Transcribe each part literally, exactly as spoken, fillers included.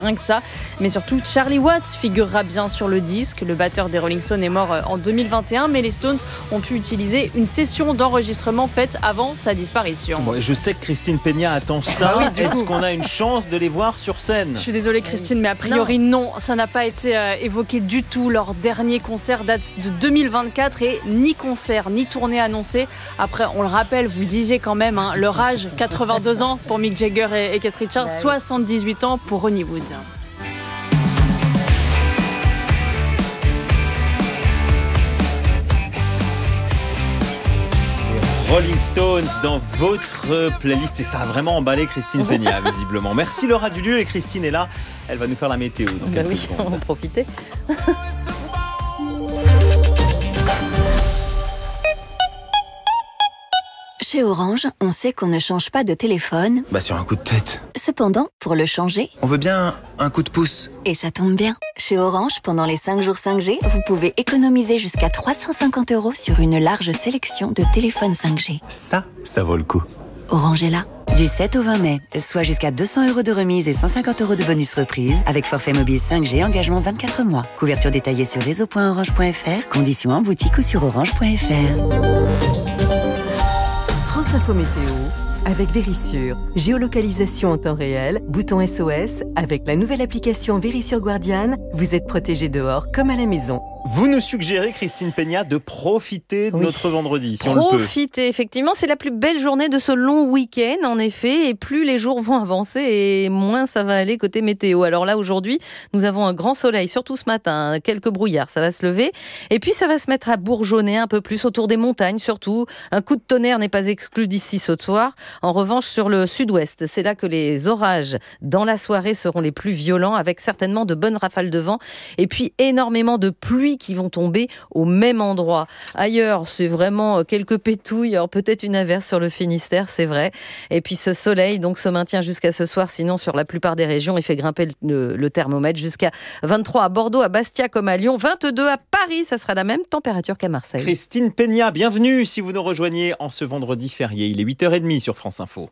Rien que ça, mais surtout Charlie Watts figurera bien sur le disque. Le batteur des Rolling Stones est mort en deux mille vingt et un, mais les Stones ont pu utiliser une session d'enregistrement faite avant sa disparition. Bon, je sais que Christine Peña attend ça. Ah oui, Est-ce qu'on a une chance de les voir sur scène ? Je suis désolée Christine, mais a priori non, non ça n'a pas été euh, évoqué du tout. Leur dernier concert date de deux mille vingt-quatre et ni concert ni tournée annoncée. Après, on le rappelle, vous disiez quand même hein, leur âge, quatre-vingt-deux ans pour Mick Jagger et, et Keith Richards, bah oui. soixante-dix-huit ans pour Ronnie Wood. Rolling Stones dans votre playlist et ça a vraiment emballé Christine Peña visiblement. Merci Laura Dulieu et Christine est là, elle va nous faire la météo dans bah quelques oui, secondes. On va en profiter. Chez Orange, on sait qu'on ne change pas de téléphone. Bah sur un coup de tête. Cependant, pour le changer, on veut bien un coup de pouce. Et ça tombe bien. Chez Orange, pendant les cinq jours cinq G, vous pouvez économiser jusqu'à trois cent cinquante euros sur une large sélection de téléphones cinq G. Ça, ça vaut le coup. Orange est là. Du sept au vingt mai, soit jusqu'à deux cents euros de remise et cent cinquante euros de bonus reprise avec forfait mobile cinq G, engagement vingt-quatre mois. Couverture détaillée sur réseau point orange point f r, conditions en boutique ou sur orange point f r. France Info Météo avec Vérissure. Géolocalisation en temps réel, bouton S O S. Avec la nouvelle application Vérissure Guardian, vous êtes protégé dehors comme à la maison. Vous nous suggérez, Christine Peña, de profiter de oui. notre vendredi, si on le peut. Profiter, effectivement. C'est la plus belle journée de ce long week-end, en effet. Et plus les jours vont avancer, et moins ça va aller côté météo. Alors là, aujourd'hui, nous avons un grand soleil, surtout ce matin. Quelques brouillards, ça va se lever. Et puis, ça va se mettre à bourgeonner un peu plus autour des montagnes, surtout. Un coup de tonnerre n'est pas exclu d'ici ce soir. En revanche, sur le sud-ouest, c'est là que les orages, dans la soirée, seront les plus violents, avec certainement de bonnes rafales de vent. Et puis, énormément de pluie qui vont tomber au même endroit. Ailleurs, c'est vraiment quelques pétouilles, alors peut-être une averse sur le Finistère, c'est vrai. Et puis ce soleil donc se maintient jusqu'à ce soir, sinon sur la plupart des régions, il fait grimper le, le thermomètre jusqu'à vingt-trois à Bordeaux, à Bastia comme à Lyon, vingt-deux à Paris, ça sera la même température qu'à Marseille. Christine Peña, bienvenue si vous nous rejoignez en ce vendredi férié. Il est huit heures trente sur France Info.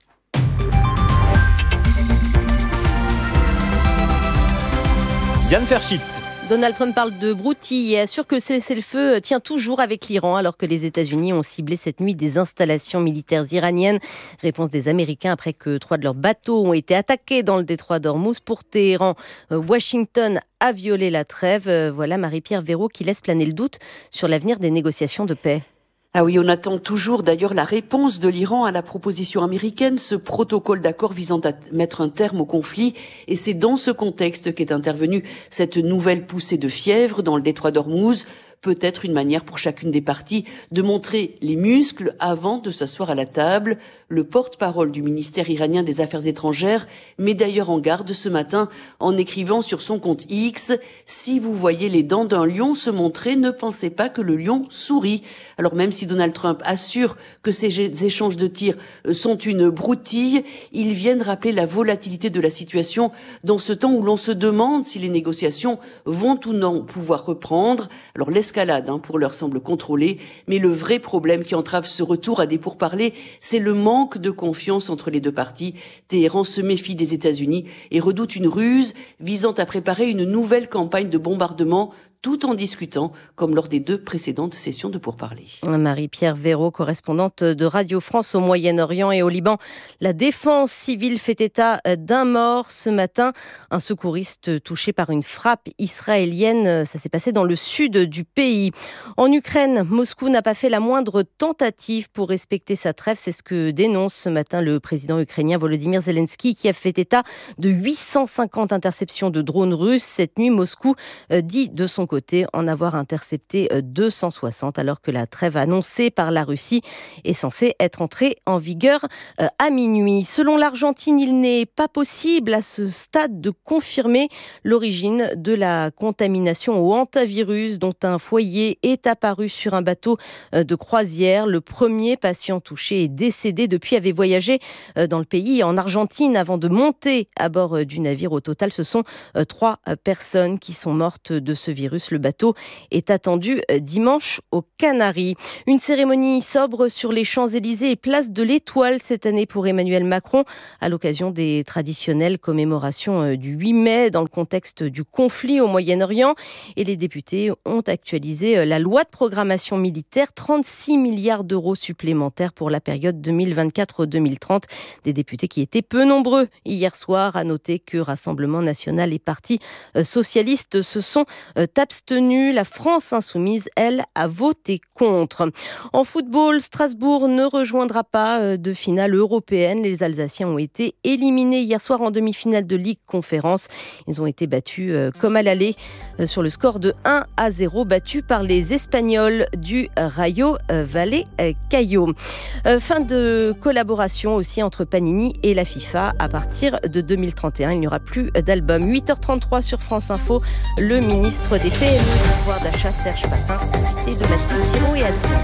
Diane Ferchit. Donald Trump parle de broutilles et assure que le cessez-le-feu tient toujours avec l'Iran alors que les États-Unis ont ciblé cette nuit des installations militaires iraniennes. Réponse des Américains après que trois de leurs bateaux ont été attaqués dans le détroit d'Ormuz. Pour Téhéran, Washington a violé la trêve. Voilà Marie-Pierre Véraud qui laisse planer le doute sur l'avenir des négociations de paix. Ah oui, on attend toujours d'ailleurs la réponse de l'Iran à la proposition américaine, ce protocole d'accord visant à mettre un terme au conflit. Et c'est dans ce contexte qu'est intervenue cette nouvelle poussée de fièvre dans le détroit d'Ormuz. Peut-être une manière pour chacune des parties de montrer les muscles avant de s'asseoir à la table. Le porte-parole du ministère iranien des Affaires étrangères met d'ailleurs en garde ce matin en écrivant sur son compte X « Si vous voyez les dents d'un lion se montrer, ne pensez pas que le lion sourit ». Alors même si Donald Trump assure que ces échanges de tirs sont une broutille, ils viennent rappeler la volatilité de la situation dans ce temps où l'on se demande si les négociations vont ou non pouvoir reprendre. Alors l'escalade, hein, pour l'heure, semble contrôlée, mais le vrai problème qui entrave ce retour à des pourparlers, c'est le manque de confiance entre les deux parties. Téhéran se méfie des États-Unis et redoute une ruse visant à préparer une nouvelle campagne de bombardement tout en discutant, comme lors des deux précédentes sessions de pourparlers. Marie-Pierre Véraud, correspondante de Radio France au Moyen-Orient et au Liban. La défense civile fait état d'un mort ce matin. Un secouriste touché par une frappe israélienne. Ça s'est passé dans le sud du pays. En Ukraine, Moscou n'a pas fait la moindre tentative pour respecter sa trêve. C'est ce que dénonce ce matin le président ukrainien Volodymyr Zelensky, qui a fait état de huit cent cinquante interceptions de drones russes. Cette nuit, Moscou dit de son côté en avoir intercepté deux cent soixante, alors que la trêve annoncée par la Russie est censée être entrée en vigueur à minuit. Selon l'Argentine, il n'est pas possible à ce stade de confirmer l'origine de la contamination au hantavirus dont un foyer est apparu sur un bateau de croisière. Le premier patient touché est décédé depuis avait voyagé dans le pays en Argentine avant de monter à bord du navire. Au total, ce sont trois personnes qui sont mortes de ce virus russe. Le bateau est attendu dimanche aux Canaries. Une cérémonie sobre sur les Champs-Élysées et place de l'Étoile cette année pour Emmanuel Macron à l'occasion des traditionnelles commémorations du huit mai dans le contexte du conflit au Moyen-Orient. Et les députés ont actualisé la loi de programmation militaire, trente-six milliards d'euros supplémentaires pour la période deux mille vingt-quatre deux mille trente. Des députés qui étaient peu nombreux hier soir. À noter que Rassemblement national et Parti socialiste se sont abstenus. La France insoumise, elle, a voté contre. En football, Strasbourg ne rejoindra pas de finale européenne. Les Alsaciens ont été éliminés hier soir en demi-finale de Ligue Conférence. Ils ont été battus comme à l'aller sur le score de un à zéro, battus par les Espagnols du Rayo Vallecano. Fin de collaboration aussi entre Panini et la FIFA à partir de deux mille trente et un. Il n'y aura plus d'album. huit heures trente-trois sur France Info. Le ministre des P M E du pouvoir d'achat, Serge Papin, et de Mathilde Thiraud et Adrien.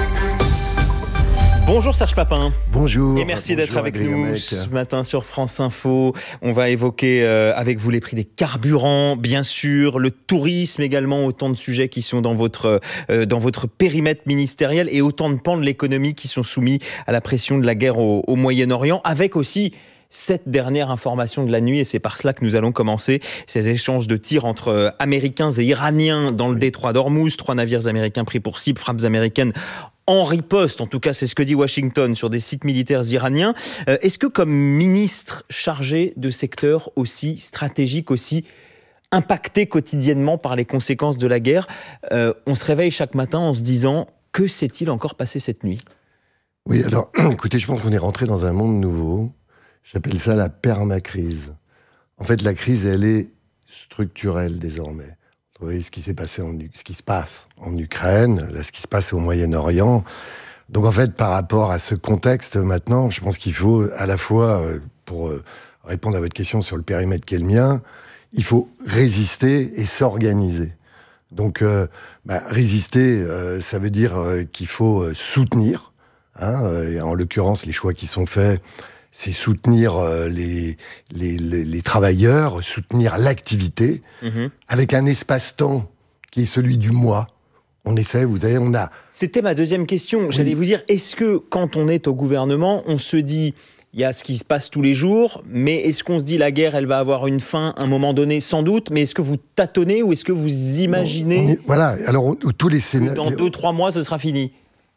Bonjour Serge Papin. Bonjour. Et merci bonjour d'être avec Adrien nous Mec. ce matin sur France Info. On va évoquer euh, avec vous les prix des carburants, bien sûr, le tourisme également, autant de sujets qui sont dans votre, euh, dans votre périmètre ministériel et autant de pans de l'économie qui sont soumis à la pression de la guerre au, au Moyen-Orient, avec aussi cette dernière information de la nuit, et c'est par cela que nous allons commencer, ces échanges de tirs entre Américains et Iraniens dans le détroit d'Ormuz. Trois navires américains pris pour cible, frappes américaines en riposte, en tout cas c'est ce que dit Washington, sur des sites militaires iraniens. Euh, est-ce que comme ministre chargé de secteurs aussi stratégiques, aussi impactés quotidiennement par les conséquences de la guerre, euh, on se réveille chaque matin en se disant que s'est-il encore passé cette nuit ? Oui, alors écoutez, je pense qu'on est rentré dans un monde nouveau. J'appelle ça la permacrise. En fait, la crise, elle est structurelle désormais. Vous voyez ce qui s'est passé, en, ce qui se passe en Ukraine, là, ce qui se passe au Moyen-Orient. Donc en fait, par rapport à ce contexte maintenant, je pense qu'il faut à la fois, pour répondre à votre question sur le périmètre qui est le mien, il faut résister et s'organiser. Donc euh, bah, résister, euh, ça veut dire euh, qu'il faut soutenir. Hein, et en l'occurrence, les choix qui sont faits, c'est soutenir euh, les, les, les, les travailleurs, soutenir l'activité, mmh. avec un espace-temps qui est celui du mois. On essaie, vous savez, on a... C'était ma deuxième question. Oui. J'allais vous dire, est-ce que quand on est au gouvernement, on se dit, il y a ce qui se passe tous les jours, mais est-ce qu'on se dit la guerre, elle va avoir une fin à un moment donné, sans doute, mais est-ce que vous tâtonnez ou est-ce que vous imaginez... On est, voilà, alors on, tous les scénarios... Dans deux, trois mois, ce sera fini.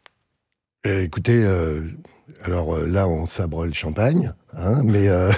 Euh, écoutez... Euh... Alors euh, là, on sabre le champagne, hein, mais euh,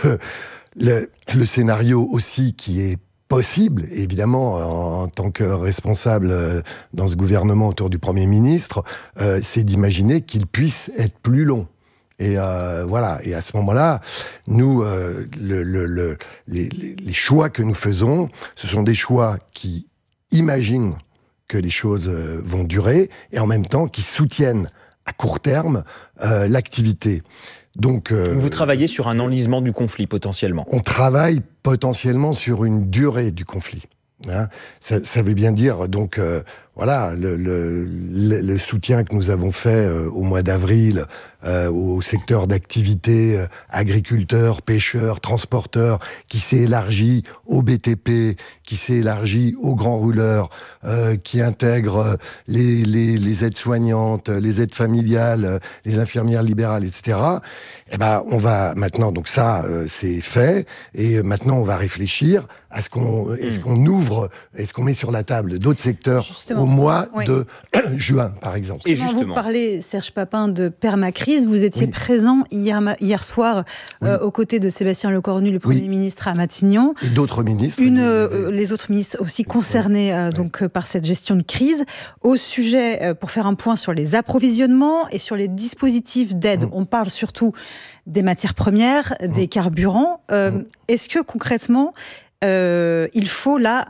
le, le scénario aussi qui est possible, évidemment, en, en tant que responsable euh, dans ce gouvernement autour du Premier ministre, euh, c'est d'imaginer qu'il puisse être plus long. Et euh, voilà. Et à ce moment-là, nous, euh, le, le, le, les, les choix que nous faisons, ce sont des choix qui imaginent que les choses euh, vont durer et en même temps qui soutiennent à court terme, euh, l'activité. Donc, euh, vous travaillez sur un enlisement du conflit, potentiellement. On travaille potentiellement sur une durée du conflit. Hein. Ça, ça veut bien dire, donc, euh, voilà, le, le, le soutien que nous avons fait euh, au mois d'avril euh, au secteur d'activité, euh, agriculteurs, pêcheurs, transporteurs, qui s'est élargi au B T P, qui s'est élargi aux grands rouleurs, euh, qui intègre les, les, les aides-soignantes, les aides familiales, les infirmières libérales, et cetera. Eh ben, on va maintenant, donc ça, euh, c'est fait, et maintenant on va réfléchir à ce qu'on, est-ce qu'on ouvre, est-ce qu'on met sur la table d'autres secteurs justement, au mois oui. de juin, par exemple. Et justement, vous parlez, Serge Papin, de permacrise. Vous étiez oui. présent hier, hier soir oui. euh, aux côtés de Sébastien Lecornu, le Premier oui. ministre à Matignon. Et d'autres ministres. Une, euh, les autres ministres aussi concernés euh, oui. donc, euh, par cette gestion de crise. Au sujet, euh, pour faire un point sur les approvisionnements et sur les dispositifs d'aide, mmh. on parle surtout des matières premières, mmh. des carburants. Euh, mmh. Est-ce que concrètement, euh, il faut là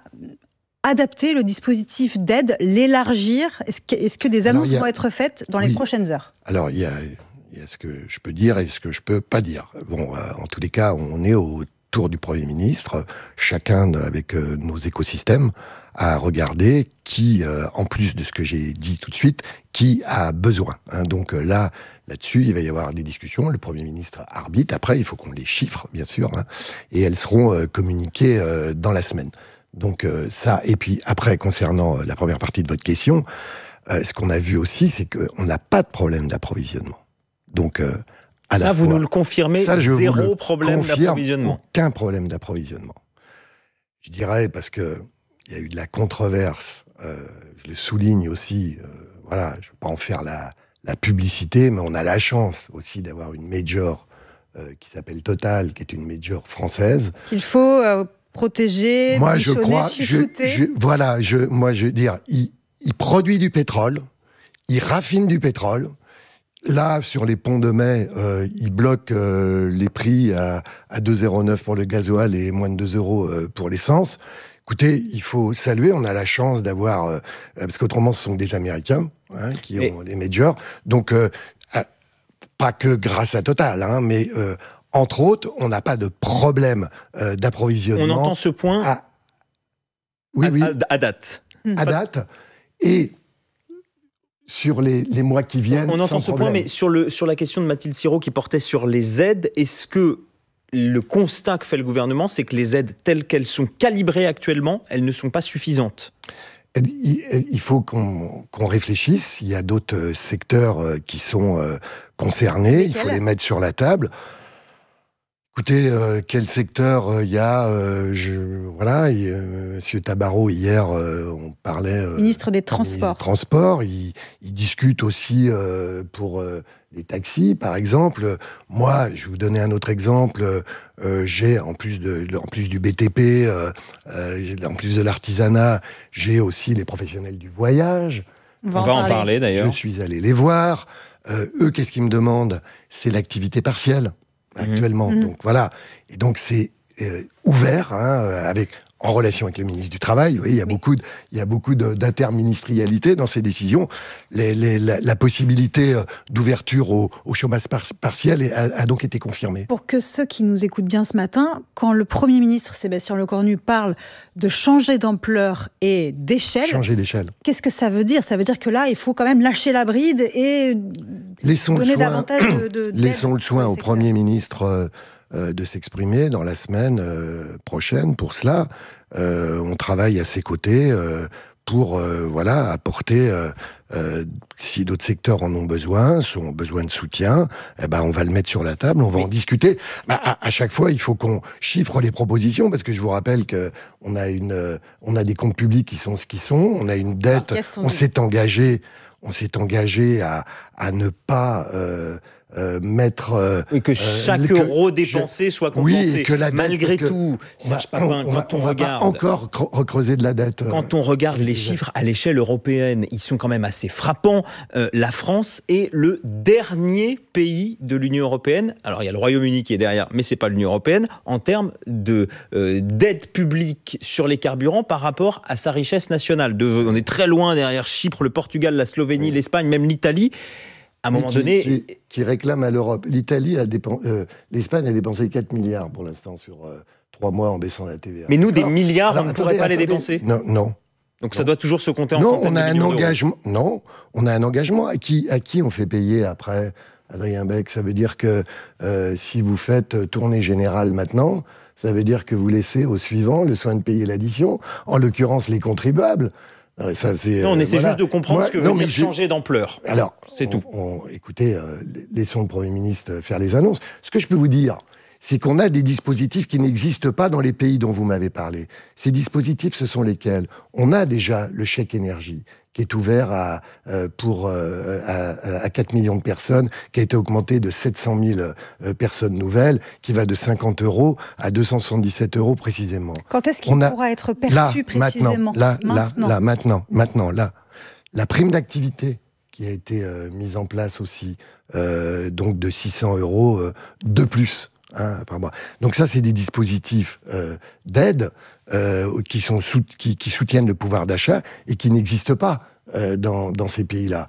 adapter le dispositif d'aide, l'élargir? Est-ce que, est-ce que des annonces Alors, a... vont être faites dans oui. les prochaines heures? Alors, il y a, il y a ce que je peux dire et ce que je peux pas dire. Bon, euh, en tous les cas, on est autour du Premier ministre, chacun avec euh, nos écosystèmes, à regarder qui, euh, en plus de ce que j'ai dit tout de suite, qui a besoin. Hein. Donc euh, là, là-dessus, il va y avoir des discussions. Le Premier ministre arbitre. Après, il faut qu'on les chiffre, bien sûr, hein, et elles seront euh, communiquées euh, dans la semaine. Donc euh, ça, et puis après, concernant la première partie de votre question, euh, ce qu'on a vu aussi, c'est qu'on n'a pas de problème d'approvisionnement. Donc, euh, à ça, la vous fois, nous le confirmez, ça, je zéro vous le problème d'approvisionnement. Aucun problème d'approvisionnement. Je dirais, parce que il y a eu de la controverse, euh, je le souligne aussi, euh, voilà, je ne veux pas en faire la, la publicité, mais on a la chance aussi d'avoir une major euh, qui s'appelle Total, qui est une major française. Qu'il faut euh, protéger, moi, je crois, je, je, voilà, je, moi, je veux dire, il, il produit du pétrole, il raffine du pétrole. Là, sur les ponts de mai, euh, il bloque euh, les prix à, à deux virgule zéro neuf pour le gasoil et moins de deux euros euh, pour l'essence. Écoutez, il faut saluer, on a la chance d'avoir... Euh, parce qu'autrement, ce sont des Américains hein, qui ont et... les majors. Donc, euh, euh, pas que grâce à Total, hein, mais euh, entre autres, on n'a pas de problème euh, d'approvisionnement. On entend ce point à, oui, à, oui, à, à date. À date. Et... sur les, les mois qui viennent. On entend sans ce problème. point, mais sur, le, sur la question de Mathilde Sirot qui portait sur les aides, est-ce que le constat que fait le gouvernement, c'est que les aides telles qu'elles sont calibrées actuellement, elles ne sont pas suffisantes ? Il, il faut qu'on, qu'on réfléchisse. Il y a d'autres secteurs qui sont concernés. Il faut les mettre sur la table. Écoutez, euh, quel secteur il euh, y a euh, je, Voilà, euh, Monsieur Tabarot, hier, euh, on parlait... Euh, ministre des Transports. Ministre des Transports, il, il discute aussi euh, pour euh, les taxis, par exemple. Moi, je vais vous donner un autre exemple. Euh, j'ai, en plus, de, en plus du B T P, euh, euh, en plus de l'artisanat, j'ai aussi les professionnels du voyage. On va, on va en parler, parler d'ailleurs. Je suis allé les voir. Euh, eux, qu'est-ce qu'ils me demandent ? C'est l'activité partielle. Actuellement, mmh. donc voilà, et donc c'est euh, ouvert hein, avec en relation avec le ministre du Travail. Vous voyez, il y a oui. beaucoup, de, il y a beaucoup de, d'interministrialité dans ces décisions. Les, les, la, la possibilité d'ouverture au, au chômage par, partiel a, a donc été confirmée. Pour que ceux qui nous écoutent bien ce matin, quand le Premier ministre Sébastien Lecornu parle de changer d'ampleur et d'échelle, changer d'échelle. Qu'est-ce que ça veut dire ? Ça veut dire que là, il faut quand même lâcher la bride et laissons donner le soin, davantage de, de laissons le soin au Premier ministre. Euh, Euh, de s'exprimer dans la semaine euh, prochaine pour cela. Euh, on travaille à ses côtés euh, pour euh, voilà, apporter, euh, euh, si d'autres secteurs en ont besoin, ont besoin de soutien, eh ben, on va le mettre sur la table, on va oui. en discuter. Bah, à, à chaque fois, il faut qu'on chiffre les propositions, parce que je vous rappelle qu'on a, une, euh, on a des comptes publics qui sont ce qu'ils sont, on a une dette, on s'est engagé, on s'est engagé à, à ne pas... Euh, Euh, mettre euh, et que chaque euh, euro que, dépensé je, soit compensé. Oui, que la dette, malgré tout, Serge Papin, on, quand on, on regarde, va encore recreuser de la dette. Quand on regarde les chiffres à l'échelle européenne, ils sont quand même assez frappants. Euh, la France est le dernier pays de l'Union européenne. Alors il y a le Royaume-Uni qui est derrière, mais c'est pas l'Union européenne en termes de euh, d'aide publique sur les carburants par rapport à sa richesse nationale. De, on est très loin derrière Chypre, le Portugal, la Slovénie, oui. l'Espagne, même l'Italie. À un moment qui, donné... Qui, qui réclame à l'Europe. L'Italie a dépensé... Euh, L'Espagne a dépensé quatre milliards pour l'instant sur euh, trois mois en baissant la T V A. Mais nous, des milliards, alors, on ne pourrait pas attendez, les dépenser. Non, non. Donc non. ça doit toujours se compter en non, centaines on a de millions un engagement. d'euros. Non, on a un engagement. À qui, à qui on fait payer après, Adrien Beck ? Ça veut dire que euh, si vous faites tournée générale maintenant, ça veut dire que vous laissez au suivant le soin de payer l'addition, en l'occurrence les contribuables. Ça, c'est, non, on euh, essaie voilà. juste de comprendre Moi, ce que veut non, dire je... changer d'ampleur. Alors, c'est on, tout. On, écoutez, euh, laissons le Premier ministre faire les annonces. Ce que je peux vous dire, c'est qu'on a des dispositifs qui n'existent pas dans les pays dont vous m'avez parlé. Ces dispositifs, ce sont lesquels ? On a déjà le chèque énergie, qui est ouvert à, euh, pour, euh, à, à quatre millions de personnes, qui a été augmenté de sept cent mille euh, personnes nouvelles, qui va de cinquante euros à deux cent soixante-dix-sept euros précisément. Quand est-ce qu'il a, pourra être perçu là, précisément ? Là, maintenant. là, là, maintenant, maintenant, là. La prime d'activité qui a été euh, mise en place aussi, euh, donc de six cents euros euh, de plus. Hein, par mois. Donc ça, c'est des dispositifs euh, d'aide euh, qui, sont sous, qui, qui soutiennent le pouvoir d'achat et qui n'existent pas euh, dans, dans ces pays-là.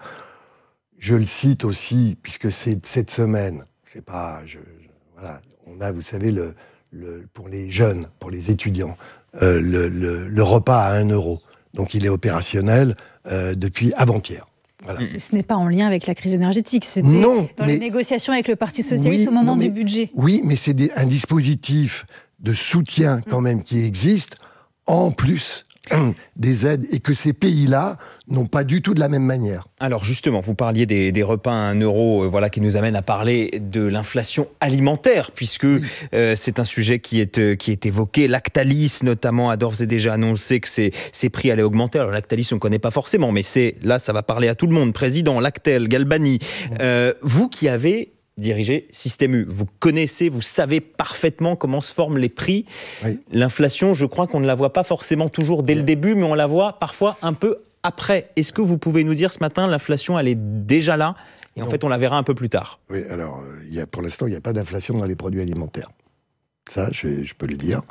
Je le cite aussi, puisque c'est cette semaine, c'est pas... Je, je, voilà, on a, vous savez, le, le, pour les jeunes, pour les étudiants, euh, le, le, le repas à un euro. Donc il est opérationnel euh, depuis avant-hier. Voilà. Mais ce n'est pas en lien avec la crise énergétique, c'était non, dans mais... les négociations avec le Parti Socialiste oui, au moment non, mais... du budget. Oui, mais c'est des, un dispositif de soutien quand même qui existe en plus des aides, et que ces pays-là n'ont pas du tout de la même manière. Alors justement, vous parliez des, des repas à un euro, euh, voilà, qui nous amène à parler de l'inflation alimentaire, puisque oui. euh, c'est un sujet qui est, euh, qui est évoqué. Lactalis, notamment, a d'ores et déjà annoncé que ses, ses prix allaient augmenter. Alors Lactalis, on ne connaît pas forcément, mais c'est, là, ça va parler à tout le monde. Président, Lactel, Galbani, euh, vous qui avez dirigé Système U, vous connaissez, vous savez parfaitement comment se forment les prix. Oui. L'inflation, je crois qu'on ne la voit pas forcément toujours dès oui. le début, mais on la voit parfois un peu après. Est-ce que vous pouvez nous dire ce matin, l'inflation, elle est déjà là, et non. en fait, on la verra un peu plus tard? Oui, alors, euh, y a, pour l'instant, il n'y a pas d'inflation dans les produits alimentaires. Ça, je, je peux le dire.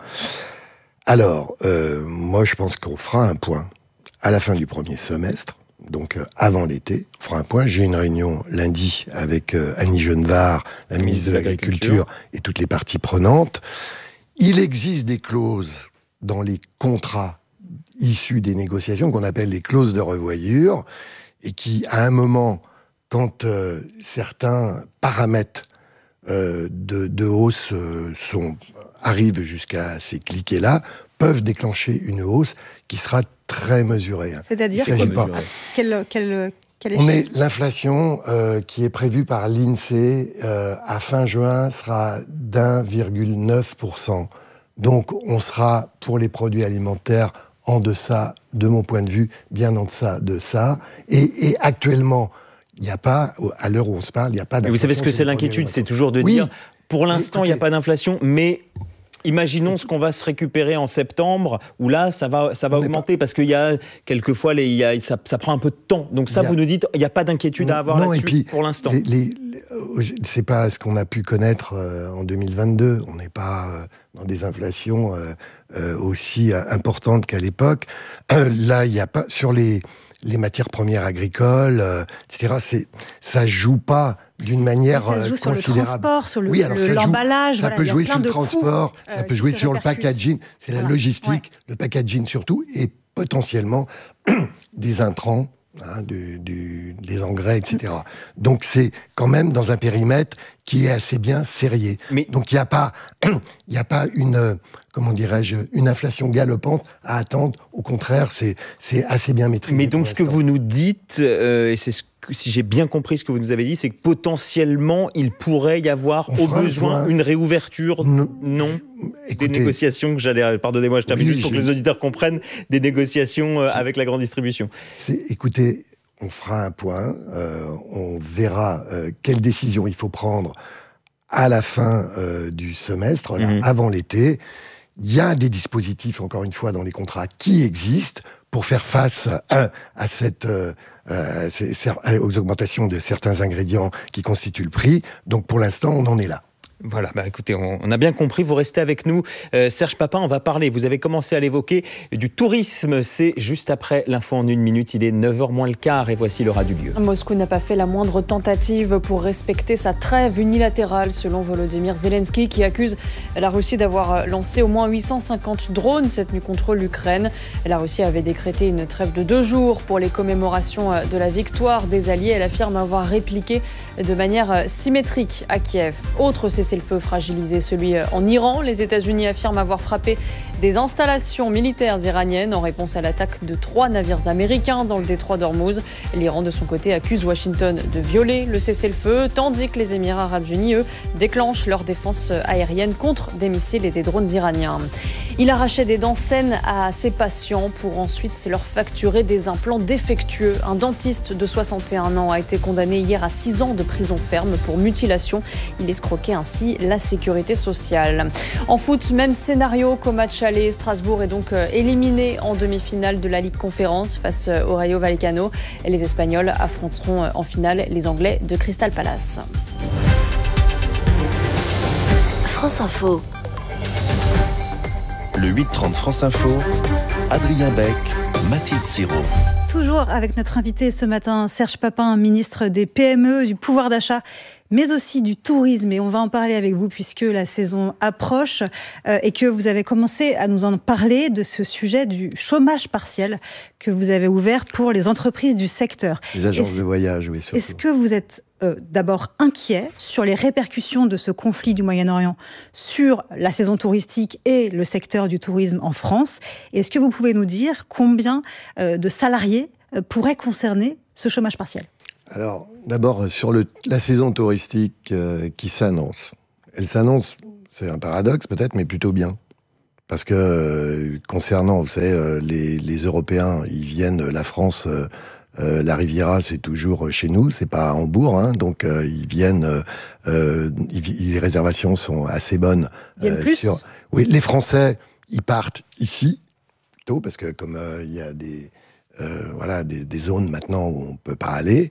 Alors, euh, moi, je pense qu'on fera un point à la fin du premier semestre, donc euh, avant l'été, on fera un point. J'ai une réunion lundi avec euh, Annie Genevard, la ministre de l'Agriculture, et toutes les parties prenantes. Il existe des clauses dans les contrats issus des négociations qu'on appelle les clauses de revoyure, et qui, à un moment, quand euh, certains paramètres euh, de, de hausse euh, sont, arrivent jusqu'à ces cliquets-là, peuvent déclencher une hausse qui sera très mesurée. C'est-à-dire pas... quelle, quelle, quelle On est l'inflation euh, qui est prévue par l'INSEE euh, à fin juin sera d'un virgule neuf pour cent. Donc on sera pour les produits alimentaires en deçà, de mon point de vue, bien en deçà de ça. Et, et actuellement, il n'y a pas, à l'heure où on se parle, il n'y a pas d'inflation. Vous savez ce que c'est l'inquiétude, c'est toujours de oui. dire, pour l'instant, il n'y a pas d'inflation, mais imaginons ce qu'on va se récupérer en septembre, où là, ça va, ça va augmenter, pas... parce qu'il y a, quelquefois, les, il y a, ça, ça prend un peu de temps. Donc ça, a... vous nous dites, il n'y a pas d'inquiétude à avoir non, là-dessus, puis, pour l'instant. Les, les, les, c'est pas ce qu'on a pu connaître euh, en deux mille vingt-deux. On n'est pas euh, dans des inflations euh, euh, aussi euh, importantes qu'à l'époque. Euh, là, il n'y a pas... Sur les... les matières premières agricoles, euh, et cetera, c'est, ça joue pas d'une manière ça joue euh, sur considérable. Le transport, sur le, oui, alors le, ça l'emballage. Joue, ça voilà, peut jouer sur le de transport, coûts, ça euh, peut jouer sur le packaging. C'est voilà. la logistique, ouais. le packaging surtout, et potentiellement des intrants, hein, du, du, des engrais, et cetera. Donc c'est quand même dans un périmètre qui est assez bien serré. Mais... Donc il n'y a pas, il y a pas une, comment dirais-je, une inflation galopante à attendre. Au contraire, c'est, c'est assez bien maîtrisé. Mais donc ce que vous nous dites, euh, et c'est ce que, si j'ai bien compris ce que vous nous avez dit, c'est que potentiellement il pourrait y avoir On au besoin une réouverture, non, non Écoutez, des négociations que j'allais, pardonnez-moi, je termine oui, juste pour que les auditeurs comprennent, des négociations euh, avec la grande distribution. C'est, écoutez, on fera un point, euh, on verra euh, quelles décisions il faut prendre à la fin euh, du semestre, là, mmh. avant l'été. Il y a des dispositifs, encore une fois, dans les contrats qui existent pour faire face à, à cette, euh, euh, aux augmentations de certains ingrédients qui constituent le prix. Donc pour l'instant, on en est là. Voilà, bah écoutez, on, on a bien compris, vous restez avec nous. Euh, Serge Papin, on va parler, vous avez commencé à l'évoquer, du tourisme. C'est juste après l'info en une minute, il est neuf heures moins le quart et voici l'heure du lieu. Moscou n'a pas fait la moindre tentative pour respecter sa trêve unilatérale, selon Volodymyr Zelensky, qui accuse la Russie d'avoir lancé au moins huit cent cinquante drones cette nuit contre l'Ukraine. La Russie avait décrété une trêve de deux jours pour les commémorations de la victoire des Alliés. Elle affirme avoir répliqué de manière symétrique à Kiev. Autre cessez-le-feu fragilisé, celui en Iran. Les États-Unis affirment avoir frappé des installations militaires iraniennes en réponse à l'attaque de trois navires américains dans le détroit d'Ormuz. L'Iran, de son côté, accuse Washington de violer le cessez-le-feu, tandis que les Émirats arabes unis, eux, déclenchent leur défense aérienne contre des missiles et des drones iraniens. Il arrachait des dents saines à ses patients pour ensuite leur facturer des implants défectueux. Un dentiste de soixante et un ans a été condamné hier à six ans de prison ferme pour mutilation. Il escroquait ainsi la sécurité sociale. En foot, même scénario qu'au match aller. Strasbourg est donc éliminé en demi-finale de la Ligue Conférence face au Rayo Vallecano. Les Espagnols affronteront en finale les Anglais de Crystal Palace. France Info. Le huit trente France Info, Adrien Beck, Mathilde Siro. Toujours avec notre invité ce matin, Serge Papin, ministre des P M E, du pouvoir d'achat, mais aussi du tourisme. Et on va en parler avec vous puisque la saison approche euh, et que vous avez commencé à nous en parler de ce sujet du chômage partiel que vous avez ouvert pour les entreprises du secteur. Les agences est-ce, de voyage, oui, surtout. Est-ce que vous êtes euh, d'abord inquiet sur les répercussions de ce conflit du Moyen-Orient sur la saison touristique et le secteur du tourisme en France? Est-ce que vous pouvez nous dire combien euh, de salariés euh, pourraient concerner ce chômage partiel? Alors, d'abord, sur le, la saison touristique euh, qui s'annonce. Elle s'annonce, c'est un paradoxe peut-être, mais plutôt bien. Parce que, euh, concernant, vous savez, euh, les, les Européens, ils viennent, la France, euh, euh, la Riviera, c'est toujours chez nous, c'est pas à Hambourg, hein, donc euh, ils viennent, euh, euh, ils, les réservations sont assez bonnes. Ils viennent euh, plus sur, oui, les Français, ils partent ici, plutôt, parce que comme euh, il y a des... Euh, voilà, des, des zones maintenant où on ne peut pas aller.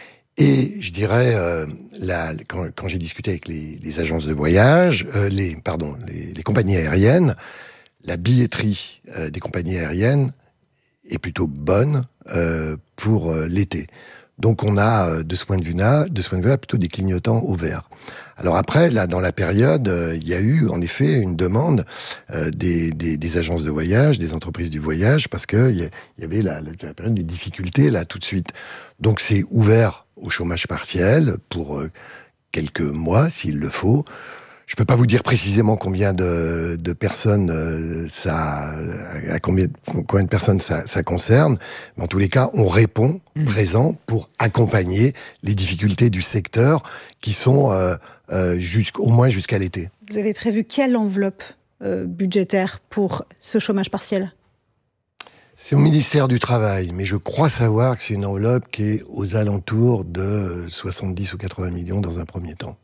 Et je dirais, euh, la, quand, quand j'ai discuté avec les, les agences de voyage, euh, les, pardon, les, les compagnies aériennes, la billetterie euh, des compagnies aériennes est plutôt bonne euh, pour euh, l'été. Donc on a, euh, de ce point de vue-là, de ce point de vue-là, plutôt des clignotants au vert. Alors après, là, dans la période, euh, il y a eu en effet une demande euh, des, des, des agences de voyage, des entreprises du voyage, parce que il y, y avait la, la, la période des difficultés là tout de suite. Donc c'est ouvert au chômage partiel pour euh, quelques mois s'il le faut. Je peux pas vous dire précisément combien de, de personnes euh, ça, à combien, combien de personnes ça, ça concerne, mais en tous les cas, on répond mmh. présent pour accompagner les difficultés du secteur qui sont euh, euh, jusqu'au moins jusqu'à l'été. Vous avez prévu quelle enveloppe euh, budgétaire pour ce chômage partiel ? C'est au ministère du Travail, mais je crois savoir que c'est une enveloppe qui est aux alentours de soixante-dix ou quatre-vingts millions dans un premier temps.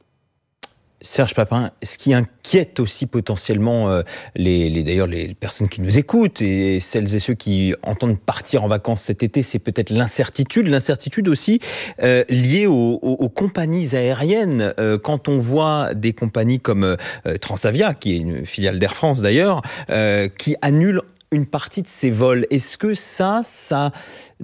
Serge Papin, ce qui inquiète aussi potentiellement euh, les, les, d'ailleurs les personnes qui nous écoutent et celles et ceux qui entendent partir en vacances cet été, c'est peut-être l'incertitude, l'incertitude aussi euh, liée aux, aux, aux compagnies aériennes. Euh, quand on voit des compagnies comme euh, Transavia, qui est une filiale d'Air France d'ailleurs, euh, qui annulent une partie de ces vols. Est-ce que ça, ça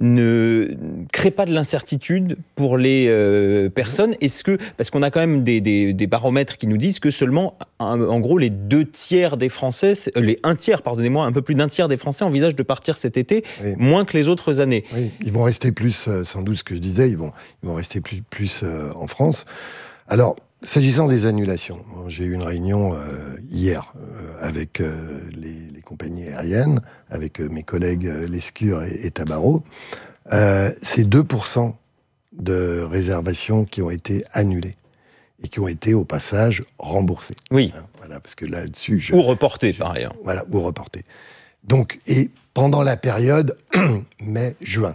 ne crée pas de l'incertitude pour les euh, personnes ? Est-ce que, parce qu'on a quand même des, des, des baromètres qui nous disent que seulement, en, en gros, les deux tiers des Français, les un tiers, pardonnez-moi, un peu plus d'un tiers des Français envisagent de partir cet été, oui. moins que les autres années. Oui, ils vont rester plus, euh, sans doute ce que je disais, ils vont, ils vont rester plus, plus euh, en France. Alors, s'agissant des annulations, j'ai eu une réunion euh, hier euh, avec euh, les, les compagnies aériennes, avec euh, mes collègues euh, Lescure et, et Tabarot. Euh, c'est deux pour cent de réservations qui ont été annulées et qui ont été au passage remboursées. Oui. Hein, voilà, parce que là-dessus, je, ou reportées par ailleurs. Voilà, ou reportées. Donc, et pendant la période mai-juin,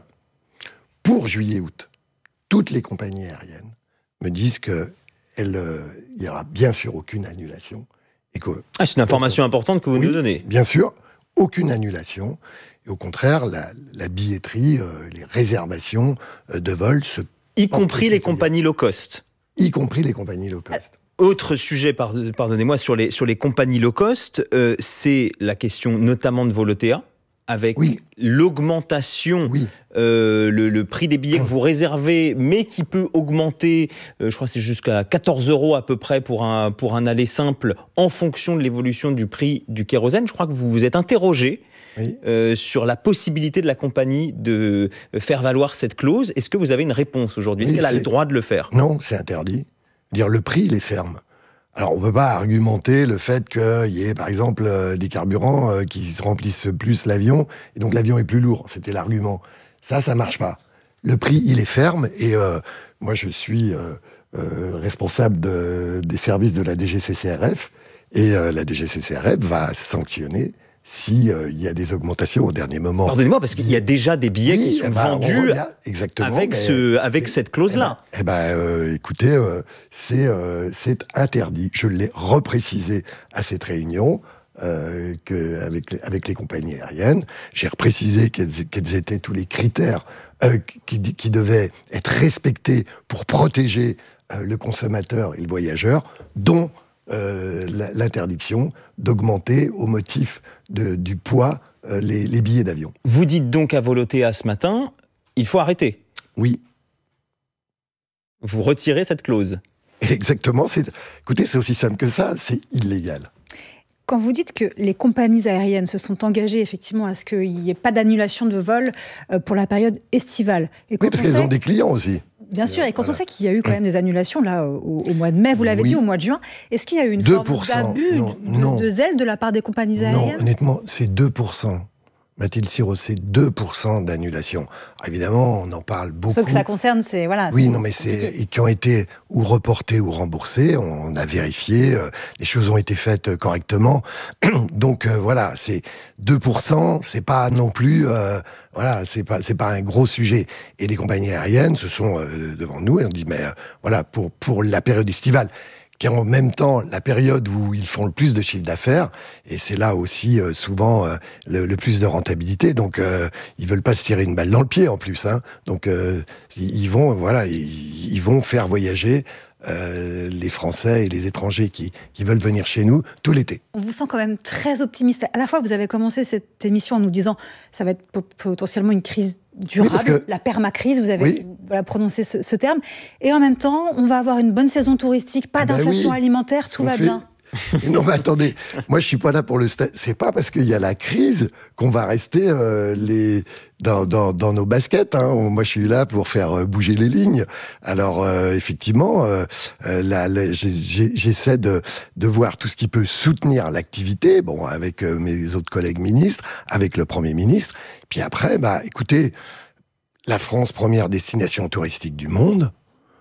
pour juillet-août, toutes les compagnies aériennes me disent que il euh, n'y aura bien sûr aucune annulation. Et que, ah, c'est une information au, importante que vous oui, nous donnez. Bien sûr, aucune annulation. Et au contraire, la, la billetterie, euh, les réservations euh, de vols se... Y compris les compagnies low cost. Y compris les compagnies low cost. Autre sujet, pardonnez-moi, sur les, sur les compagnies low cost, euh, c'est la question notamment de Volotea, avec oui. l'augmentation, oui. euh, le, le prix des billets que vous réservez, mais qui peut augmenter, euh, je crois que c'est jusqu'à quatorze euros à peu près pour un, pour un aller simple, en fonction de l'évolution du prix du kérosène. Je crois que vous vous êtes interrogé oui. euh, sur la possibilité de la compagnie de faire valoir cette clause. Est-ce que vous avez une réponse aujourd'hui ? Est-ce oui, qu'elle a le droit de le faire ? Non, c'est interdit. Dire le prix, il est ferme. Alors, on ne peut pas argumenter le fait qu'il y ait, par exemple, euh, des carburants euh, qui se remplissent plus l'avion, et donc l'avion est plus lourd. C'était l'argument. Ça, ça marche pas. Le prix, il est ferme, et euh, moi, je suis euh, euh, responsable de, des services de la D G C C R F, et euh, la D G C C R F va sanctionner s'il euh, y a des augmentations au dernier moment. Pardonnez-moi, parce qu'il y a déjà des billets oui, qui sont eh ben, vendus exactement, avec, ce, avec cette clause-là. Eh ben, eh ben euh, écoutez, euh, c'est, euh, c'est interdit. Je l'ai reprécisé à cette réunion euh, que, avec, les, avec les compagnies aériennes. J'ai reprécisé quels, quels étaient tous les critères euh, qui, qui devaient être respectés pour protéger euh, le consommateur et le voyageur, dont Euh, l'interdiction d'augmenter au motif de, du poids euh, les, les billets d'avion. Vous dites donc à Volotea ce matin, il faut arrêter. Oui. Vous retirez cette clause. Exactement. C'est, écoutez, c'est aussi simple que ça. C'est illégal. Quand vous dites que les compagnies aériennes se sont engagées effectivement à ce qu'il n'y ait pas d'annulation de vol pour la période estivale. Et oui, parce qu'elles sait... ont des clients aussi. Bien sûr, et quand voilà. on sait qu'il y a eu quand même des annulations là au, au mois de mai, vous l'avez oui. dit, au mois de juin, est-ce qu'il y a eu une deux forme pour cent, d'abus, non, de, non. de zèle de la part des compagnies aériennes ? Non, honnêtement, c'est deux pour cent. Mathilde Sirot, c'est deux pour cent d'annulation. Évidemment, on en parle beaucoup. Ce que ça concerne, c'est... Voilà, oui, c'est non, mais c'est... Et qui ont été ou reportés ou remboursés, on a vérifié, euh, les choses ont été faites correctement. Donc, euh, voilà, c'est deux pour cent, c'est pas non plus... Euh, voilà, c'est pas, c'est pas un gros sujet. Et les compagnies aériennes, ce sont euh, devant nous, et on dit, mais euh, voilà, pour, pour la période estivale, qui est en même temps la période où ils font le plus de chiffre d'affaires, et c'est là aussi euh, souvent euh, le, le plus de rentabilité. Donc euh, ils veulent pas se tirer une balle dans le pied en plus, hein. Donc euh, ils vont, voilà, ils, ils vont faire voyager euh, les Français et les étrangers qui, qui veulent venir chez nous tout l'été. On vous sent quand même très optimiste. À la fois, vous avez commencé cette émission en nous disant ça va être potentiellement une crise durable, oui, que... la permacrise, vous avez oui. voilà, prononcé ce, ce terme. Et en même temps, on va avoir une bonne saison touristique, pas ah ben d'inflation oui. alimentaire, tout on va fait... bien. Non mais attendez, moi je suis pas là pour le... Sta... C'est pas parce qu'il y a la crise qu'on va rester euh, les... dans, dans, dans nos baskets. Hein. Moi je suis là pour faire euh, bouger les lignes. Alors euh, effectivement, euh, la, la, j'ai, j'essaie de, de voir tout ce qui peut soutenir l'activité, bon, avec euh, mes autres collègues ministres, avec le Premier ministre. Puis après, bah écoutez, la France, première destination touristique du monde,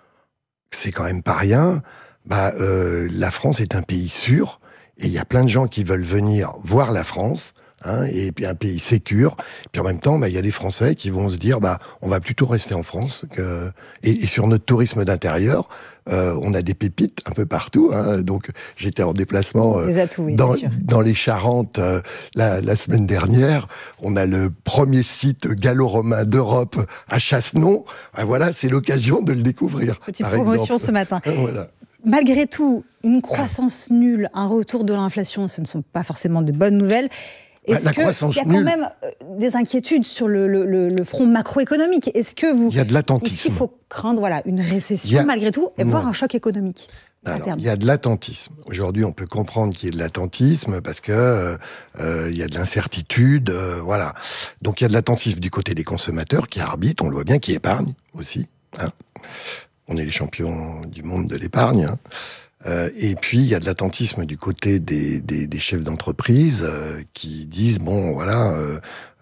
c'est quand même pas rien. Bah, euh, la France est un pays sûr, et il y a plein de gens qui veulent venir voir la France, hein, et puis un pays sécure. Puis en même temps, bah, il y a des Français qui vont se dire, bah, on va plutôt rester en France. Que... Et, et sur notre tourisme d'intérieur, euh, on a des pépites un peu partout. Hein. Donc, j'étais en déplacement euh, atouts, oui, dans, dans les Charentes euh, la, la semaine dernière. On a le premier site gallo-romain d'Europe à Chassenon. Ah, voilà, c'est l'occasion de le découvrir. Petite promotion exemple. ce matin. Voilà. Malgré tout, une croissance nulle, un retour de l'inflation, ce ne sont pas forcément de bonnes nouvelles. Est-ce bah, qu'il y a quand nulle. même des inquiétudes sur le, le, le front macroéconomique ? Est-ce que vous, il y a de l'attentisme. Est-ce qu'il faut craindre voilà, une récession a... malgré tout et non. voire un choc économique ? Alors, il y a de l'attentisme. Aujourd'hui, on peut comprendre qu'il y ait de l'attentisme parce que euh, euh, il y a de l'incertitude, euh, voilà. Donc il y a de l'attentisme du côté des consommateurs qui arbitrent, on le voit bien, qui épargnent aussi. Hein. On est les champions du monde de l'épargne. Hein. Euh, et puis, il y a de l'attentisme du côté des, des, des chefs d'entreprise euh, qui disent, bon, voilà, euh,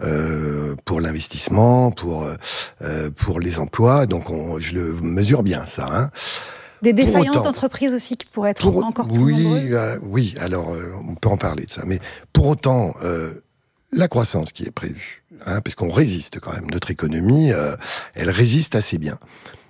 euh, pour l'investissement, pour, euh, pour les emplois, donc on, je le mesure bien, ça. Hein. Des défaillances d'entreprise aussi qui pourraient être pour, encore plus oui, nombreuses euh, Oui, alors, euh, on peut en parler de ça. Mais pour autant, euh, la croissance qui est prévue, hein, parce qu'on résiste quand même, notre économie, euh, elle résiste assez bien.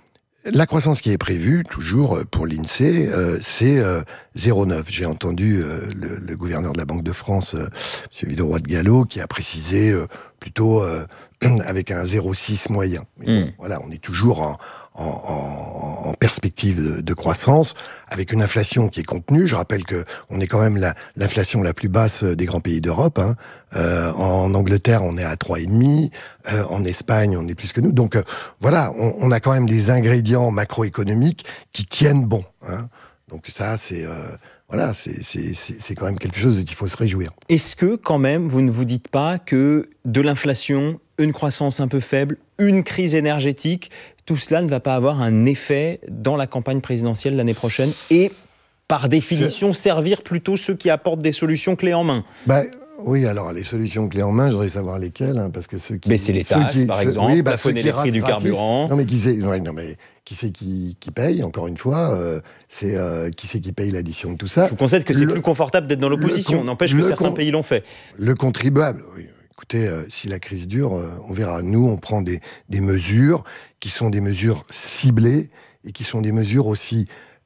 La croissance qui est prévue, toujours pour l'INSEE, euh, c'est euh, zéro virgule neuf. J'ai entendu euh, le, le gouverneur de la Banque de France, euh, M. Villeroy de Galhau, qui a précisé euh, plutôt euh, avec un zéro virgule six moyen. Mais bon, mmh. Voilà, on est toujours en, en, en, en perspective de, de croissance, avec une inflation qui est contenue. Je rappelle que on est quand même la, l'inflation la plus basse des grands pays d'Europe. Hein. Euh, en Angleterre, on est à trois virgule cinq. Euh, en Espagne, on est plus que nous. Donc euh, voilà, on, on a quand même des ingrédients macroéconomiques qui tiennent bon. Hein. Donc ça, c'est... Euh, Voilà, c'est, c'est, c'est, c'est quand même quelque chose dont il faut se réjouir. Est-ce que, quand même, vous ne vous dites pas que de l'inflation, une croissance un peu faible, une crise énergétique, tout cela ne va pas avoir un effet dans la campagne présidentielle l'année prochaine et, par définition, c'est... servir plutôt ceux qui apportent des solutions clés en main ? bah, Oui, alors les solutions clés en main, je voudrais savoir lesquelles, hein, parce que ceux qui... Baisser les taxes, qui, par ceux, exemple, oui, bah, plafonner les prix du gratis, carburant... Non, mais qui c'est... Ouais, non, mais... Qui c'est qui, qui paye, encore une fois, euh, c'est euh, qui c'est qui paye l'addition de tout ça. Je vous concède que c'est le, plus confortable d'être dans l'opposition, con, n'empêche que certains con, pays l'ont fait. Le contribuable, oui, écoutez, euh, si la crise dure, euh, on verra. Nous, on prend des, des mesures qui sont des mesures ciblées et qui sont des mesures aussi,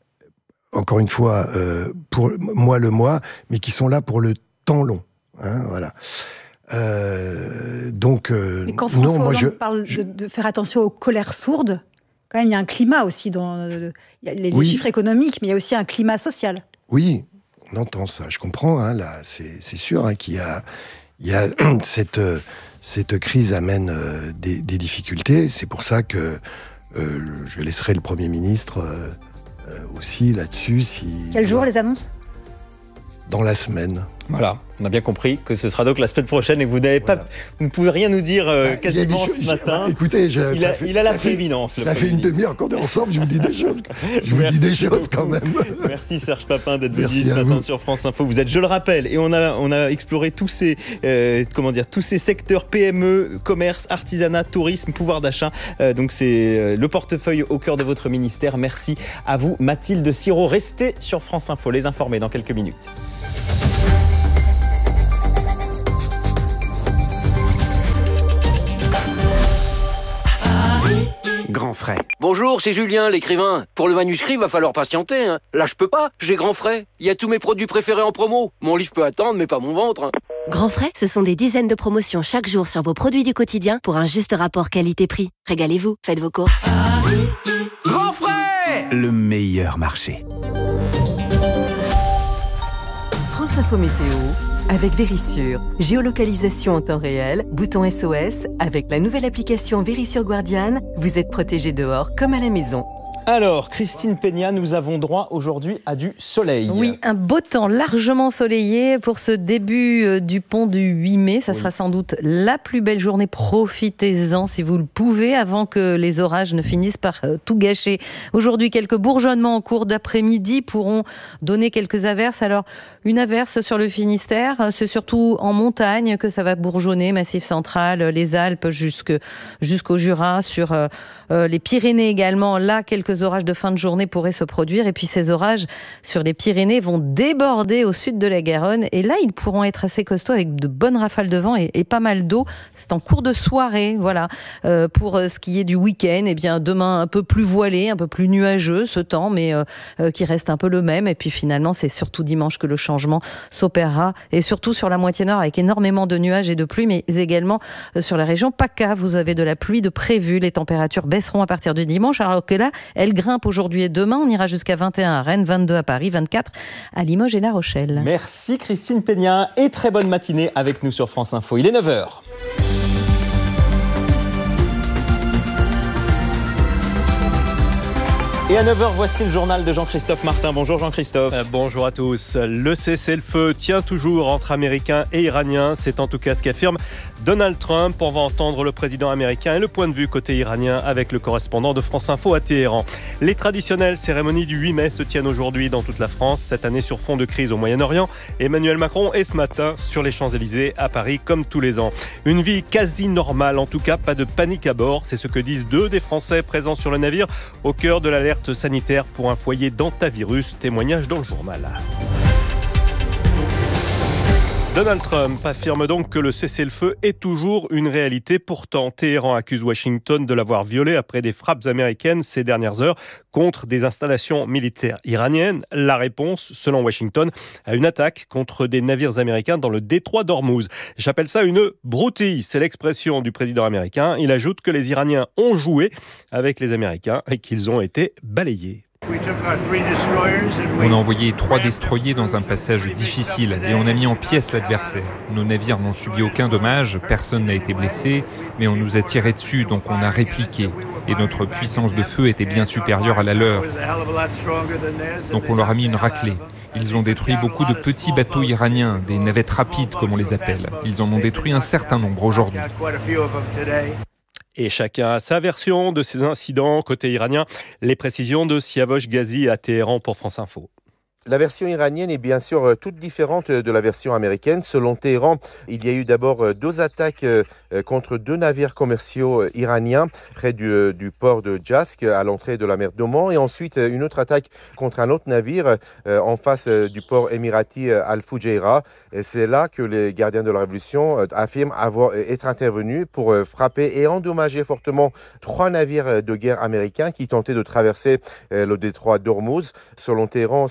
encore une fois, euh, pour moi le mois, mais qui sont là pour le temps long. Hein, voilà. Euh, donc, euh, mais quand François non, moi, Hollande je, parle je, de, de faire attention aux colères sourdes, quand même, il y a un climat aussi dans il y a les, oui. les chiffres économiques, mais il y a aussi un climat social. Oui, on entend ça. Je comprends. Hein, là, c'est, c'est sûr hein, qu'il y a, il y a cette, cette crise amène euh, des, des difficultés. C'est pour ça que euh, je laisserai le Premier ministre euh, aussi là-dessus. Si... Quel jour les annonces ? Dans la semaine. Voilà, on a bien compris que ce sera donc la semaine prochaine et vous n'avez voilà. pas, vous ne pouvez rien nous dire euh, bah, quasiment choses, ce matin. Bah, écoutez, je, il, a, fait, il a la prééminence. Ça fait une demi-heure qu'on est ensemble, je vous dis des choses. Je vous dis des choses quand même. Merci Serge Papin d'être venu ce matin vous. sur France Info. Vous êtes, je le rappelle, et on a, on a exploré tous ces, euh, comment dire, tous ces secteurs P M E, commerce, artisanat, tourisme, pouvoir d'achat. Euh, donc c'est euh, le portefeuille au cœur de votre ministère. Merci à vous, Mathilde Sirot. Restez sur France Info, les informer dans quelques minutes. Grand frais. Bonjour, c'est Julien, l'écrivain. Pour le manuscrit, va falloir patienter. Hein. Là, je peux pas. J'ai Grand frais. Il y a tous mes produits préférés en promo. Mon livre peut attendre, mais pas mon ventre. Grand frais, ce sont des dizaines de promotions chaque jour sur vos produits du quotidien pour un juste rapport qualité-prix. Régalez-vous, faites vos courses. Grand frais, le meilleur marché. France Info Météo avec Vérissure. Géolocalisation en temps réel, bouton S O S. Avec la nouvelle application Vérissure Guardian, vous êtes protégé dehors comme à la maison. Alors, Christine Peña, nous avons droit aujourd'hui à du soleil. Oui, un beau temps largement ensoleillé pour ce début du pont du huit mai. Ça oui. sera sans doute la plus belle journée. Profitez-en si vous le pouvez avant que les orages ne finissent par tout gâcher. Aujourd'hui, quelques bourgeonnements en cours d'après-midi pourront donner quelques averses. Alors, une averse sur le Finistère, c'est surtout en montagne que ça va bourgeonner, Massif central, les Alpes jusque, jusqu'au Jura, sur euh, les Pyrénées également. Là, quelques orages de fin de journée pourraient se produire. Et puis ces orages sur les Pyrénées vont déborder au sud de la Garonne. Et là, ils pourront être assez costauds avec de bonnes rafales de vent et, et pas mal d'eau. C'est en cours de soirée, voilà. Euh, pour ce qui est du week-end, eh bien demain un peu plus voilé, un peu plus nuageux ce temps, mais euh, euh, qui reste un peu le même. Et puis finalement, c'est surtout dimanche que le changement s'opérera. Et surtout sur la moitié nord avec énormément de nuages et de pluie, mais également euh, sur la région PACA. Vous avez de la pluie de prévu. Les températures baisseront à partir de dimanche, alors que là, elle grimpe aujourd'hui et demain. On ira jusqu'à vingt et un à Rennes, vingt-deux à Paris, vingt-quatre à Limoges et La Rochelle. Merci Christine Peña et très bonne matinée avec nous sur France Info. Il est neuf heures. Et à neuf heures, voici le journal de Jean-Christophe Martin. Bonjour Jean-Christophe. Euh, bonjour à tous. Le cessez-le-feu tient toujours entre Américains et Iraniens. C'est en tout cas ce qu'affirme Donald Trump. On va entendre le président américain et le point de vue côté iranien avec le correspondant de France Info à Téhéran. Les traditionnelles cérémonies du huit mai se tiennent aujourd'hui dans toute la France. Cette année sur fond de crise au Moyen-Orient. Emmanuel Macron est ce matin sur les Champs-Élysées à Paris comme tous les ans. Une vie quasi normale, en tout cas pas de panique à bord. C'est ce que disent deux des Français présents sur le navire au cœur de l'alerte sanitaire pour un foyer d'antavirus. Témoignage dans le journal. Donald Trump affirme donc que le cessez-le-feu est toujours une réalité. Pourtant, Téhéran accuse Washington de l'avoir violé après des frappes américaines ces dernières heures contre des installations militaires iraniennes. La réponse, selon Washington, à une attaque contre des navires américains dans le détroit d'Ormuz. J'appelle ça une broutille. C'est l'expression du président américain. Il ajoute que les Iraniens ont joué avec les Américains et qu'ils ont été balayés. On a envoyé trois destroyers dans un passage difficile et on a mis en pièces l'adversaire. Nos navires n'ont subi aucun dommage, personne n'a été blessé, mais on nous a tiré dessus, donc on a répliqué. Et notre puissance de feu était bien supérieure à la leur. Donc on leur a mis une raclée. Ils ont détruit beaucoup de petits bateaux iraniens, des navettes rapides comme on les appelle. Ils en ont détruit un certain nombre aujourd'hui. Et chacun a sa version de ces incidents. Côté iranien, les précisions de Siavosh Ghazi à Téhéran pour France Info. La version iranienne est bien sûr toute différente de la version américaine. Selon Téhéran, il y a eu d'abord deux attaques contre deux navires commerciaux iraniens près du, du port de Jask à l'entrée de la mer d'Oman et ensuite une autre attaque contre un autre navire en face du port émirati Al-Fujairah. C'est là que les gardiens de la révolution affirment avoir, être intervenus pour frapper et endommager fortement trois navires de guerre américains qui tentaient de traverser le détroit d'Ormuz. Selon Téhéran, ces trois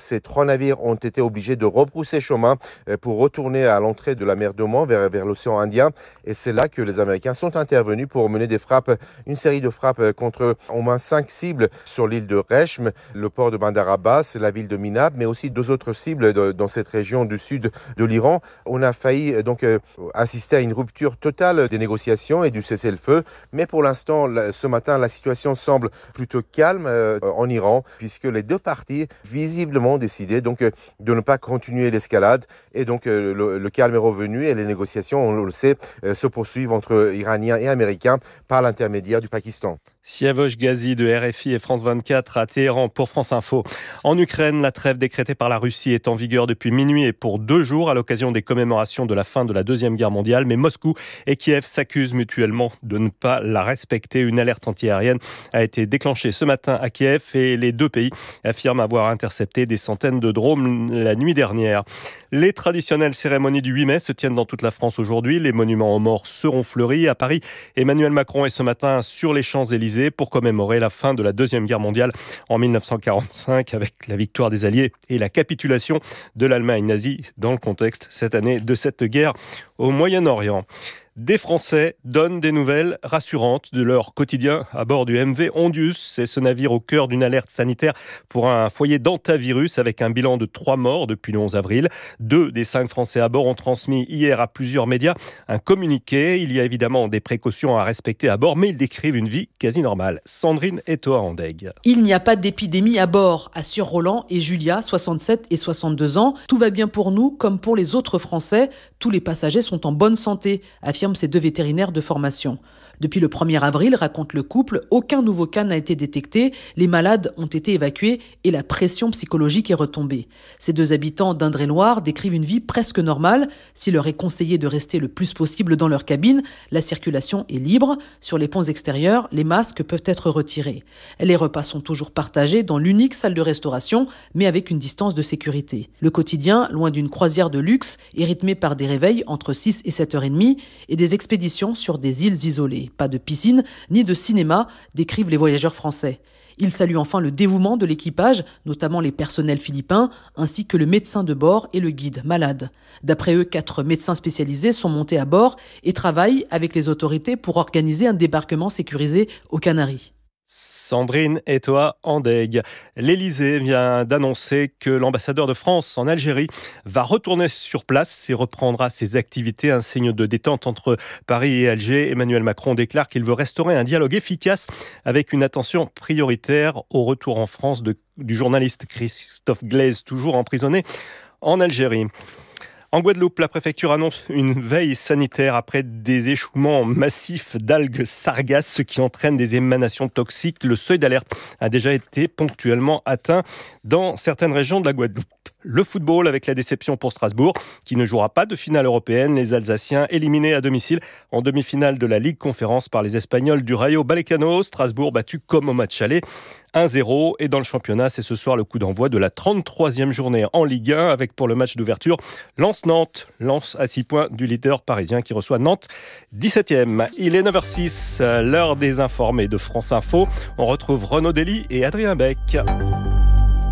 trois navires ont été obligés de rebrousser chemin pour retourner à l'entrée de la mer d'Oman vers, vers l'océan Indien. Et c'est là que les Américains sont intervenus pour mener des frappes, une série de frappes contre au moins cinq cibles sur l'île de Rechm, le port de Bandar Abbas, la ville de Minab, mais aussi deux autres cibles de, dans cette région du sud de l'Iran. On a failli donc euh, assister à une rupture totale des négociations et du cessez-le-feu. Mais pour l'instant, ce matin, la situation semble plutôt calme euh, en Iran, puisque les deux parties visiblement ont décidé donc euh, de ne pas continuer l'escalade. Et donc euh, le, le calme est revenu et les négociations, on le sait, euh, se poursuivent entre Iraniens et Américains par l'intermédiaire du Pakistan. Siavosh Ghazi de R F I et France vingt-quatre à Téhéran pour France Info. En Ukraine, la trêve décrétée par la Russie est en vigueur depuis minuit et pour deux jours à l'occasion des commémorations de la fin de la Deuxième Guerre mondiale. Mais Moscou et Kiev s'accusent mutuellement de ne pas la respecter. Une alerte antiaérienne a été déclenchée ce matin à Kiev et les deux pays affirment avoir intercepté des centaines de drones la nuit dernière. Les traditionnelles cérémonies du huit mai se tiennent dans toute la France aujourd'hui. Les monuments aux morts seront fleuris. À Paris, Emmanuel Macron est ce matin sur les Champs-Élysées pour commémorer la fin de la Deuxième Guerre mondiale en mille neuf cent quarante-cinq avec la victoire des Alliés et la capitulation de l'Allemagne nazie dans le contexte cette année de cette guerre au Moyen-Orient. Des Français donnent des nouvelles rassurantes de leur quotidien à bord du M V Ondius. C'est ce navire au cœur d'une alerte sanitaire pour un foyer d'antavirus avec un bilan de trois morts depuis le onze avril. Deux des cinq Français à bord ont transmis hier à plusieurs médias un communiqué. Il y a évidemment des précautions à respecter à bord, mais ils décrivent une vie quasi normale. Sandrine Etoa-Andeg. Il n'y a pas d'épidémie à bord, assurent Roland et Julia, soixante-sept et soixante-deux ans. Tout va bien pour nous comme pour les autres Français. Tous les passagers sont en bonne santé, affirment ces deux vétérinaires de formation. Depuis le premier avril, raconte le couple, aucun nouveau cas n'a été détecté, les malades ont été évacués et la pression psychologique est retombée. Ces deux habitants d'Indre-et-Loire décrivent une vie presque normale. S'il leur est conseillé de rester le plus possible dans leur cabine, la circulation est libre. Sur les ponts extérieurs, les masques peuvent être retirés. Les repas sont toujours partagés dans l'unique salle de restauration, mais avec une distance de sécurité. Le quotidien, loin d'une croisière de luxe, est rythmé par des réveils entre six et sept heures trente et des expéditions sur des îles isolées. Pas de piscine ni de cinéma, décrivent les voyageurs français. Ils saluent enfin le dévouement de l'équipage, notamment les personnels philippins, ainsi que le médecin de bord et le guide malade. D'après eux, quatre médecins spécialisés sont montés à bord et travaillent avec les autorités pour organiser un débarquement sécurisé aux Canaries. Sandrine Etoa-Andeg. L'Élysée vient d'annoncer que l'ambassadeur de France en Algérie va retourner sur place et reprendra ses activités. Un signe de détente entre Paris et Alger. Emmanuel Macron déclare qu'il veut restaurer un dialogue efficace avec une attention prioritaire au retour en France de, du journaliste Christophe Glaise, toujours emprisonné en Algérie. En Guadeloupe, la préfecture annonce une veille sanitaire après des échouements massifs d'algues sargasses, ce qui entraîne des émanations toxiques. Le seuil d'alerte a déjà été ponctuellement atteint dans certaines régions de la Guadeloupe. Le football avec la déception pour Strasbourg, qui ne jouera pas de finale européenne. Les Alsaciens éliminés à domicile en demi-finale de la Ligue Conférence par les Espagnols du Rayo Vallecano. Strasbourg battu comme au match aller, un zéro. Et dans le championnat, c'est ce soir le coup d'envoi de la trente-troisième journée en Ligue un, avec pour le match d'ouverture Lens-Nantes. Lens à six points du leader parisien qui reçoit Nantes dix-septième. Il est neuf heures six, l'heure des informés de France Info. On retrouve Renaud Dely et Adrien Beck.